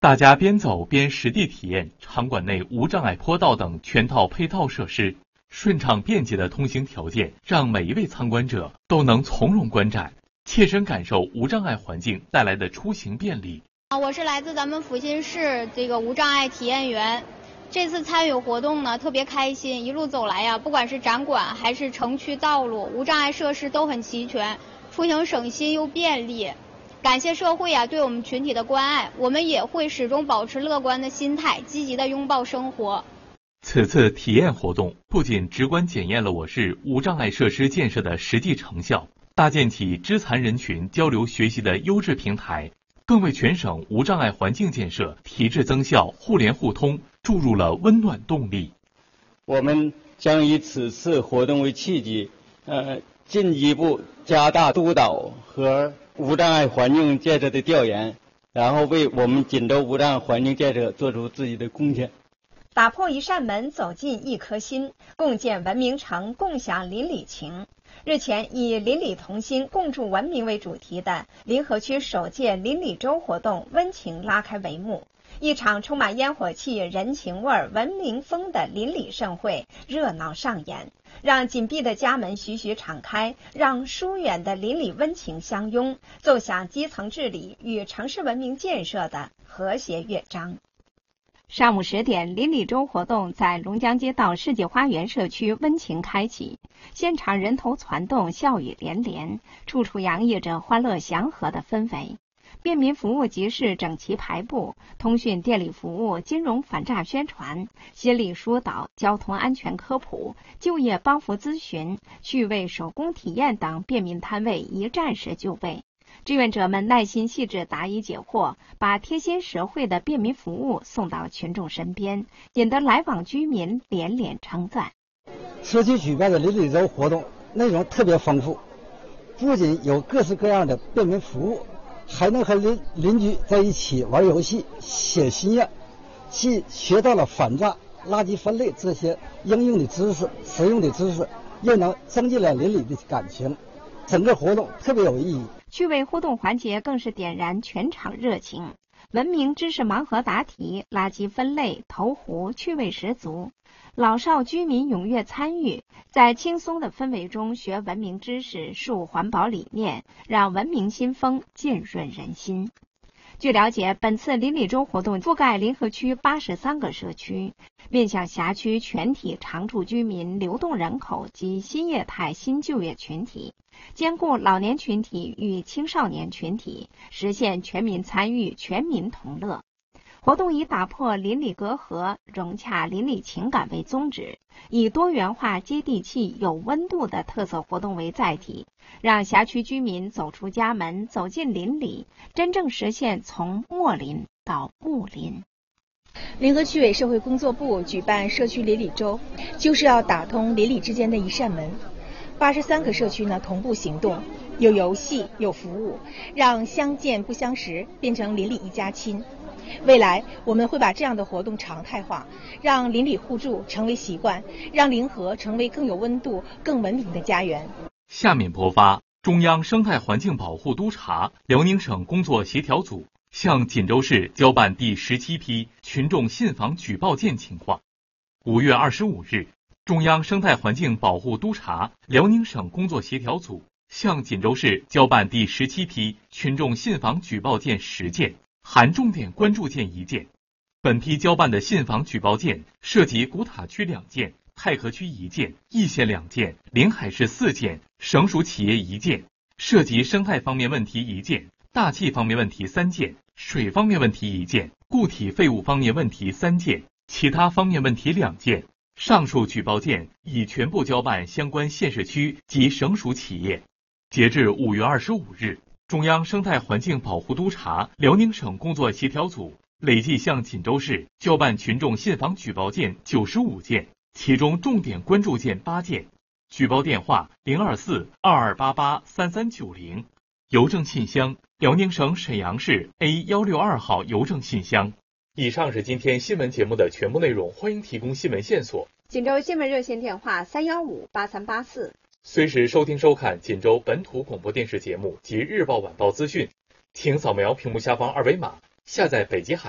大家边走边实地体验场馆内无障碍坡道等全套配套设施，顺畅便捷的通行条件让每一位参观者都能从容观展，切身感受无障碍环境带来的出行便利。 我是来自咱们阜新市这个无障碍体验园，这次参与活动呢特别开心，一路走来呀，不管是展馆还是城区道路，无障碍设施都很齐全，出行省心又便利。感谢社会对我们群体的关爱，我们也会始终保持乐观的心态，积极的拥抱生活。 此次体验活动不仅直观检验了我市无障碍设施建设的实际成效，搭建起肢残人群交流学习的优质平台，更为全省无障碍环境建设提质增效、互联互通注入了温暖动力。 我们将以此次活动为契机，进一步加大督导和无障碍环境建设的调研，然后为我们锦州无障碍环境建设做出自己的贡献。 打破一扇门，走进一颗心，共建文明城，共享邻里情。日前，以邻里同心，共筑文明为主题的临河区首届邻里周活动温情拉开帷幕。一场充满烟火气、人情味、文明风的邻里盛会热闹上演，让紧闭的家门徐徐敞开，让疏远的邻里温情相拥，奏响基层治理与城市文明建设的和谐乐章。上午10点，邻里周活动在龙江街道世纪花园社区温情开启，现场人头攒动，笑语连连，处处洋溢着欢乐祥和的氛围。便民服务集市整齐排布，通讯电力服务、金融反诈宣传、心理疏导、交通安全科普、就业帮扶咨询、趣味手工体验等便民摊位一站式就位。志愿者们耐心细致答疑解惑，把贴心实惠的便民服务送到群众身边，引得来往居民连连称赞。 社区举办的邻里周活动内容特别丰富，不仅有各式各样的便民服务，还能和邻居在一起玩游戏、写心愿，既学到了反诈、垃圾分类这些应用的知识、实用的知识，又能增进了邻里的感情。整个活动特别有意义。 趣味互动环节更是点燃全场热情，文明知识盲盒答题、垃圾分类、投壶，趣味十足。老少居民踊跃参与，在轻松的氛围中学文明知识、树环保理念，让文明新风浸润人心。据了解，本次邻里周活动覆盖临河区83个社区，面向辖区全体常住居民、流动人口及新业态新就业群体，兼顾老年群体与青少年群体，实现全民参与、全民同乐。活动以打破邻里隔阂、融洽邻里情感为宗旨，以多元化、接地气、有温度的特色活动为载体，让辖区居民走出家门，走进邻里，真正实现从陌邻到睦邻。 临河区委社会工作部举办社区邻里周，就是要打通邻里之间的一扇门。83个社区同步行动，有游戏，有服务，让相见不相识变成邻里一家亲。未来我们会把这样的活动常态化，让邻里互助成为习惯，让临河成为更有温度、更文明的家园。 下面播发中央生态环境保护督察辽宁省工作协调组向锦州市交办第17批群众信访举报件情况。5月25日，中央生态环境保护督察辽宁省工作协调组向锦州市交办第17批群众信访举报件10件，含重点关注件1件。本批交办的信访举报件涉及古塔区2件、太和区1件、易县2件、临海市4件、省属企业1件，涉及生态方面问题1件、大气方面问题3件、水方面问题1件、固体废物方面问题3件、其他方面问题2件。上述举报件已全部交办相关县市区及省属企业。截至5月25日，中央生态环境保护督察辽宁省工作协调组累计向锦州市交办群众信访举报件95件，其中重点关注件8件。举报电话024-2288-3390，邮政信箱辽宁省沈阳市 A162号邮政信箱。以上是今天新闻节目的全部内容，欢迎提供新闻线索。 锦州新闻热线电话315-8384。 随时收听收看锦州本土广播电视节目及日报晚报资讯，请扫描屏幕下方2维码，下载北极海